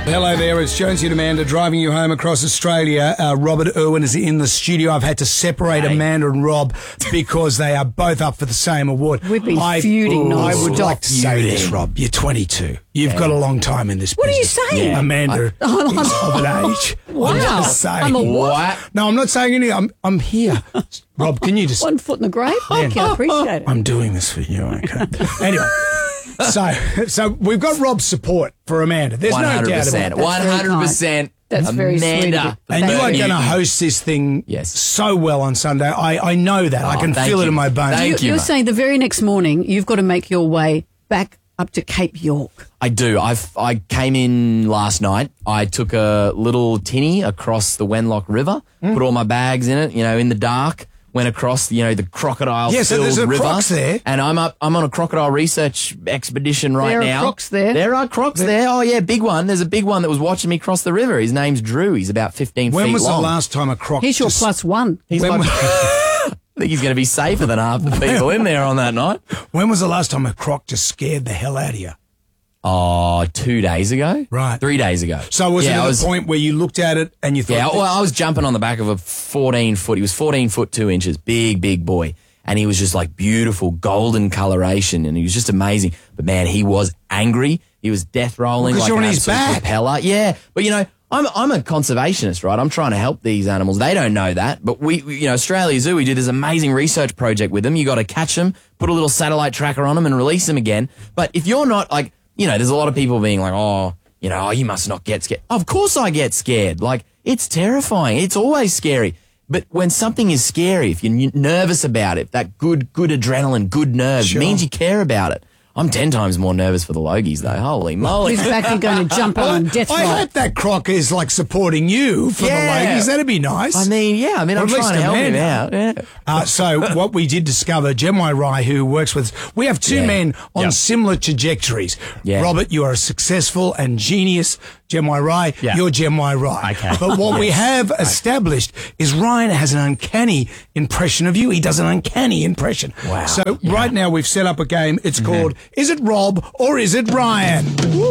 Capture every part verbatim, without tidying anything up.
Hello there, it's Jonesy and Amanda driving you home across Australia. Uh, Robert Irwin is in the studio. I've had to separate hey. Amanda and Rob because they are both up for the same award. We've been I, feuding. I would Stop like to say feuding. this, Rob. You're twenty-two. You've yeah. got a long time in this what business. What are you saying? Yeah. Amanda I, is of an age. Wow. I'm just saying. I'm a what? No, I'm not saying anything. I'm, I'm here. Rob, can you just... One foot in the grave? Thank you. I appreciate it. I'm doing this for you, okay? Anyway... So, so we've got Rob's support for Amanda. There's no doubt about it. one hundred percent. That's very Amanda. sweet. And you are going to host this thing yes. so well on Sunday. I, I know that. Oh, I can feel you. it in my bones. Thank you, you, you're saying the very next morning you've got to make your way back up to Cape York. I do. I've, I came in last night. I took a little tinny across the Wenlock River, mm. put all my bags in it, you know, in the dark. Went across, you know, the crocodile-filled yeah, so there's a river, crocs there. And I'm up. I'm on a crocodile research expedition right there now. There are crocs there. There are crocs there. there. Oh yeah, big one. There's a big one that was watching me cross the river. His name's Drew. He's about fifteen when feet long. When was the last time a croc? He's your just, plus one. He's when my, was, I think he's going to be safer than half the people in there on that night. When was the last time a croc just scared the hell out of you? Oh, two days ago. Right. Three days ago. So was yeah, it at was, the point where you looked at it and you thought... Yeah, well, I was jumping on the back of a fourteen foot. He was fourteen foot two inches. Big, big boy. And he was just like beautiful golden coloration and he was just amazing. But man, he was angry. He was death rolling well, like you're an on his absolute back. propeller. Yeah. But you know, I'm I'm a conservationist, right? I'm trying to help these animals. They don't know that. But we, we you know, Australia Zoo, we did this amazing research project with them. You got to catch them, put a little satellite tracker on them and release them again. But if you're not like, you know, there's a lot of people being like, oh, you know, oh, you must not get scared. Of course I get scared. Like, it's terrifying. It's always scary. But when something is scary, if you're nervous about it, that good, good adrenaline, good nerves, sure. means you care about it. I'm ten times more nervous for the Logies, though. Holy moly. Who's back here going to jump on death row? I hope that croc is, like, supporting you for yeah. the Logies. That'd be nice. I mean, yeah. I mean, or I'm trying to help him out. Yeah. Uh, so what we did discover, Gemwai Rai, who works with us, we have two yeah. men on yep. similar trajectories. Yeah. Robert, you are a successful and genius Gemwai Rai. Yeah. You're Gemwai Rai. Okay. But what yes. we have established is Ryan has an uncanny impression of you. He does an uncanny impression. Wow. So yeah. right now we've set up a game. It's mm-hmm. called Is It Rob or Is It Ryan? Woo.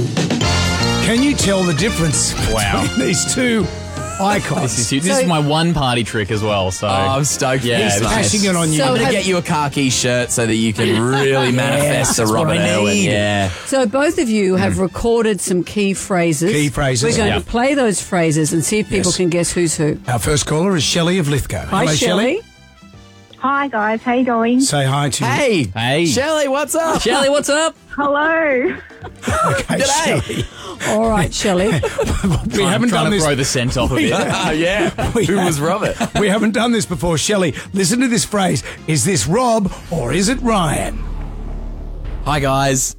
Can you tell the difference wow. between these two icons? This is huge. This so, is my one party trick as well. So oh, I'm stoked. Yeah, he's passing it on you. So I'm going to have, get you a khaki shirt so that you can really manifest yeah, a Robert Irwin. Yeah. So both of you have mm. recorded some key phrases. Key phrases. We're going yep. to play those phrases and see if people yes. can guess who's who. Our first caller is Shelley of Lithgow. Hi, Hello, Shelley. Shelley. Hi, guys. How you going? Say hi to Hey. you. Hey. Shelley, what's up? Shelley, what's up? Hello. Okay, G'day. Shelley. All right, Shelley. we I'm haven't trying done to this. throw the scent off of it. Oh, yeah. We Who have- was Robert? We haven't done this before. Shelley, listen to this phrase. Is this Rob or is it Ryan? Hi, guys.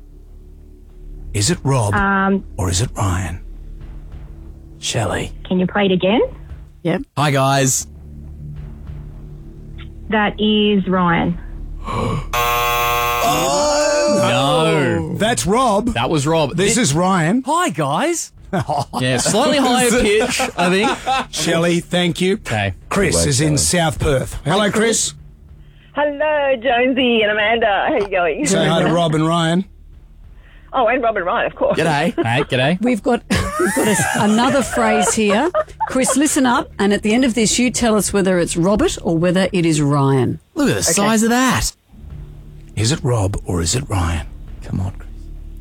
Is it Rob Um, or is it Ryan? Shelley. can you play it again? Yep. Hi, guys. That is Ryan. No. That's Rob. That was Rob. This is Ryan. Hi, guys. Yeah, slightly higher pitch, I think. Shelley, thank you. Okay. Chris Good work, is in Shelley. South Perth. Hello, Chris. Hello, Jonesy and Amanda. How you going? Say hi to Rob and Ryan. Oh, and Robin Ryan, of course. G'day. Hey, g'day. We've got we've got a, another phrase here. Chris, listen up, and at the end of this, you tell us whether it's Robert or whether it is Ryan. Look at the size of that. Is it Rob or is it Ryan? Come on, Chris.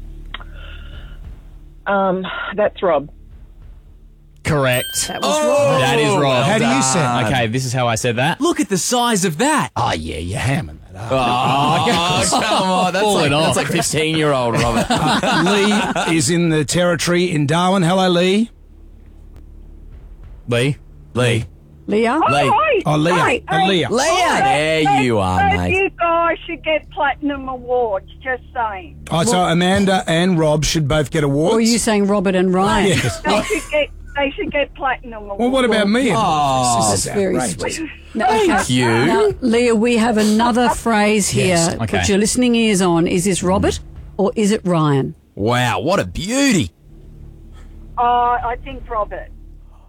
Um, that's Rob. Correct. That was Rob. That is Rob. How do you say it? Okay, this is how I said that. Look at the size of that. Oh, yeah, you're hamming that up. Oh, come on. That's Pull like, it off. that's like fifteen-year-old Robert. Uh, Lee is in the territory in Darwin. Hello, Lee. Lee. Lee. Leah? Lee. Hi. Oh, Leah. Hi. Oh, Leah. Leah. There you are, Both mate. you guys should get platinum awards, just saying. Oh, so Amanda and Rob should both get awards? Or are you saying Robert and Ryan? Yes. They should get they should get platinum awards. Well, what about me? and Oh, Chris? This That's is very outrageous. sweet. Now, okay. Thank you. Now, Leah, we have another phrase here. Yes. Okay. Put your listening ears on. Is this Robert or is it Ryan? Wow, what a beauty. Uh, I think Robert.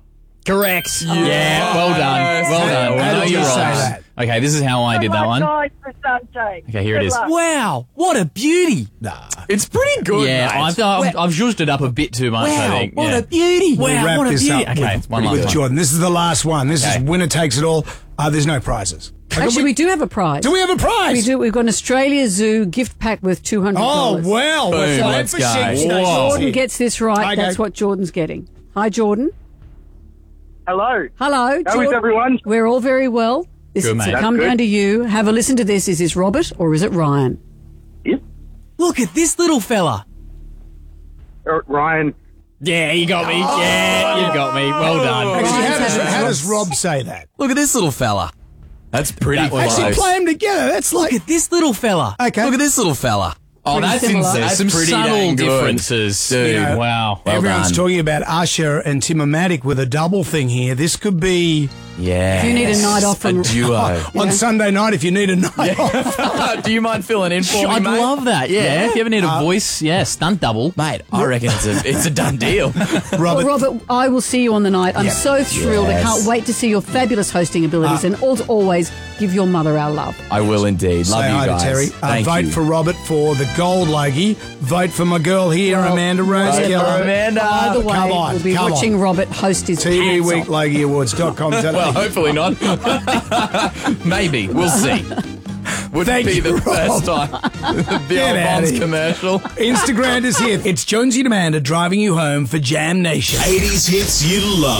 Correct. Yeah. Well done. Well done. How I know did you you're say right. that? Okay, this is how I did that one. Oh, for sunshine. Okay, here it is. Wow, what a beauty. Nah. It's pretty good, Yeah, mate. I've, I've, I've zhuzhed it up a bit too much, I Wow, think. what yeah. a beauty. We'll Wow, wrap what a this beauty. up Okay, with, one last with one. Jordan. This is the last one. This Okay. is winner takes it all. Uh, there's no prizes. Actually, we do have a prize. Do we have a prize? We do. We've got an Australia Zoo gift pack with two hundred Oh, dollars. well. Boom, We're flying let's for go. sheep Whoa. stations Jordan here. gets this right. Okay. That's what Jordan's getting. Hi, Jordan. Hello. Hello, How is Jordan. everyone? We're all very well. This Good, is mate. to come That's down good. to you. Have a listen to this. Is this Robert or is it Ryan? Yep. Look at this little fella. Uh, Ryan. Yeah, you got me. Yeah, you got me. Well done. Actually, how Ryan's does, had it. how does Rob say that? Look at this little fella. That's pretty That was close. Actually, play them together. That's like... Look at this little fella. Okay. Look at this little fella. Oh, Pretty that's similar. insane. There's some That's pretty subtle dang good. differences. Dude. You know, Wow. Well Everyone's done. talking about Usher and Tim-O-Matic with a double thing here. This could be Yeah. If you need a night off from- a duo. on Sunday night if you need a night off. Do you mind filling in for me, I'd mate? love that. Yeah. If you ever need a voice, yeah, stunt double. Mate, I reckon it's a it's a done deal. Well, Robert, Robert, I will see you on the night. I'm Yep. so thrilled. I Yes. can't wait to see your fabulous hosting abilities. and as always, give your mother our love. I will indeed. Love say you hi guys. to Terry. Uh, Thank vote you. for Robert for the gold logie. Vote for my girl here, Well, Amanda Rose Vote for Keller. Amanda. By the way, come on, we'll be come watching on. Robert host his T V pants Week off. Logie Awards dot com. Well, hopefully not. Maybe. We'll see. Would Thank be you, the Rob. first time. the Get old outta Bonds here. commercial. Instagram is here. It's Jonesy and Amanda driving you home for Jam Nation. eighties hits you love.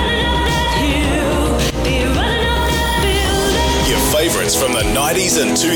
Your favourites from the nineties and two